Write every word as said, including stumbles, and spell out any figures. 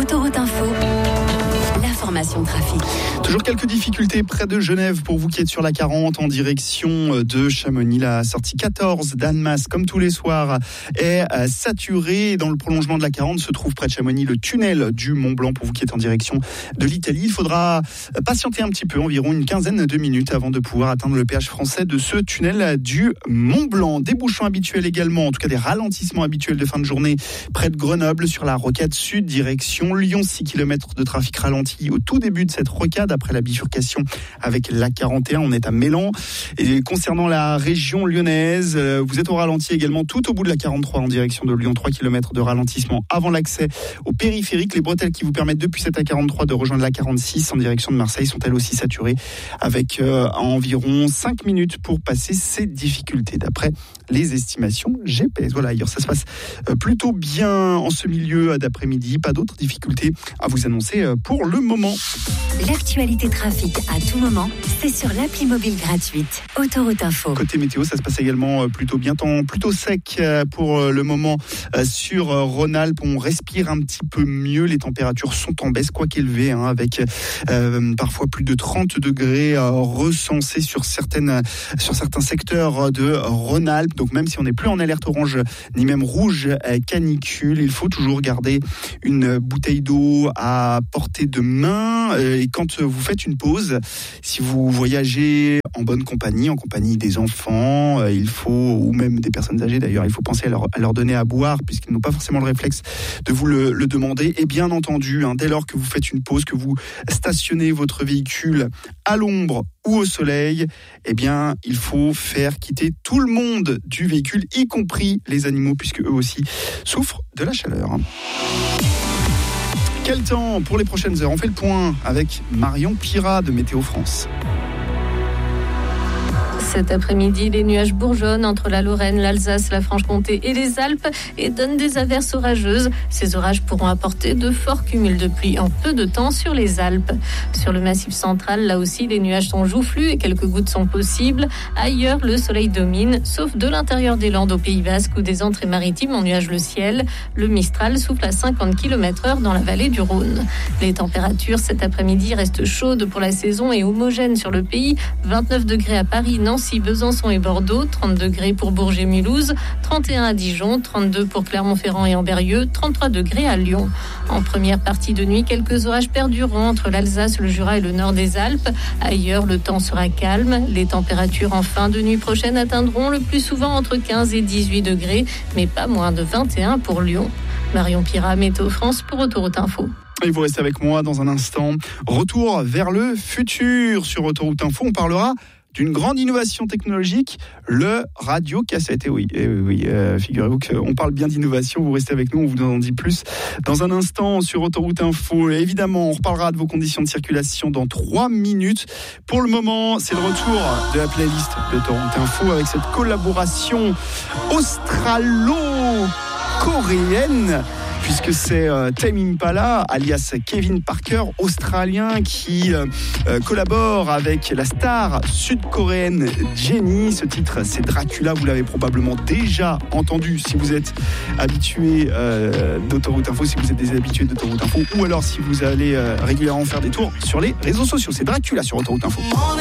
Autoroute Info, l'information trafic. Toujours quelques difficultés près de Genève pour vous qui êtes sur la quarante en direction de Chamonix. La sortie quatorze d'Annemasse, comme tous les soirs, est saturée. Dans le prolongement de la quarante se trouve près de Chamonix le tunnel du Mont Blanc pour vous qui êtes en direction de l'Italie. Il faudra patienter un petit peu, environ une quinzaine de minutes avant de pouvoir atteindre le péage français de ce tunnel du Mont Blanc. Des bouchons habituels également, en tout cas des ralentissements habituels de fin de journée près de Grenoble sur la rocade sud, direction Lyon. six kilomètres de trafic ralenti au tout début de cette rocade après la bifurcation avec l'A quarante et un. On est à Mélan. Et concernant la région lyonnaise, vous êtes au ralenti également tout au bout de la quarante-trois en direction de Lyon. trois kilomètres de ralentissement avant l'accès au périphérique. Les bretelles qui vous permettent depuis cette A quarante-trois de rejoindre la quarante-six en direction de Marseille sont elles aussi saturées avec euh, environ cinq minutes pour passer ces difficultés d'après les estimations G P S. Voilà, ailleurs ça se passe plutôt bien en ce milieu d'après-midi. Pas d'autres difficultés à vous annoncer pour le moment. L'actualité trafic à tout moment, c'est sur l'appli mobile gratuite Autoroute Info. Côté météo, ça se passe également plutôt bien, temps plutôt sec pour le moment sur Rhône-Alpes. On respire un petit peu mieux, les températures sont en baisse, quoi qu'élevées, hein, avec euh, parfois plus de trente degrés euh, recensés sur certaines, sur certains secteurs de Rhône-Alpes. Donc même si on n'est plus en alerte orange ni même rouge euh, canicule, il faut toujours garder une bouteille d'eau à portée de main. Euh, et quand vous faites une pause, si vous voyagez en bonne compagnie, en compagnie des enfants, euh, il faut, ou même des personnes âgées d'ailleurs, il faut penser à leur, à leur donner à boire puisqu'ils n'ont pas forcément le réflexe de vous le, le demander. Et bien entendu, hein, dès lors que vous faites une pause, que vous stationnez votre véhicule à l'ombre ou au soleil, eh bien, il faut faire quitter tout le monde du véhicule, y compris les animaux, puisque eux aussi souffrent de la chaleur. Quel temps pour les prochaines heures? On fait le point avec Marion Pirat de Météo France. Cet après-midi, les nuages bourgeonnent entre la Lorraine, l'Alsace, la Franche-Comté et les Alpes et donnent des averses orageuses. Ces orages pourront apporter de forts cumuls de pluie en peu de temps sur les Alpes. Sur le Massif central, là aussi, les nuages sont joufflus et quelques gouttes sont possibles. Ailleurs, le soleil domine, sauf de l'intérieur des Landes au Pays Basque où des entrées maritimes ennuagent le ciel. Le Mistral souffle à cinquante kilomètres heure dans la vallée du Rhône. Les températures cet après-midi restent chaudes pour la saison et homogènes sur le pays. vingt-neuf degrés à Paris, Nancy, Besançon et Bordeaux, trente degrés pour Bourges et Mulhouse, trente et un à Dijon, trente-deux pour Clermont-Ferrand et Ambérieu, trente-trois degrés à Lyon. En première partie de nuit, quelques orages perdureront entre l'Alsace, le Jura et le nord des Alpes. Ailleurs, le temps sera calme. Les températures en fin de nuit prochaine atteindront le plus souvent entre quinze et dix-huit degrés, mais pas moins de vingt et un pour Lyon. Marion Pirat, Météo France pour Autoroute Info. Et vous restez avec moi dans un instant. Retour vers le futur sur Autoroute Info. On parlera d'une grande innovation technologique, le radiocassette. Et oui, et oui euh, figurez-vous qu'on parle bien d'innovation. Vous restez avec nous, on vous en dit plus dans un instant sur Autoroute Info. Et évidemment, on reparlera de vos conditions de circulation dans trois minutes. Pour le moment, c'est le retour de la playlist d'Autoroute Info avec cette collaboration australo-coréenne. Puisque c'est euh, Tame Impala, alias Kevin Parker, australien, qui euh, euh, collabore avec la star sud-coréenne Jennie. Ce titre, c'est Dracula. Vous l'avez probablement déjà entendu si vous êtes habitué euh, d'Autoroute Info, si vous êtes des habitués d'Autoroute Info, ou alors si vous allez euh, régulièrement faire des tours sur les réseaux sociaux. C'est Dracula sur Autoroute Info.